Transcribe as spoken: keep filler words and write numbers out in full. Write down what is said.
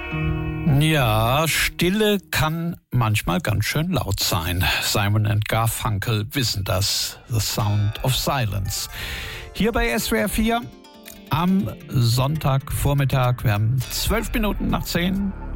Ja, Stille kann manchmal ganz schön laut sein. Simon und Garfunkel wissen das. The Sound of Silence. Hier bei S W R vier am Sonntagvormittag. Wir haben zwölf Minuten nach zehn.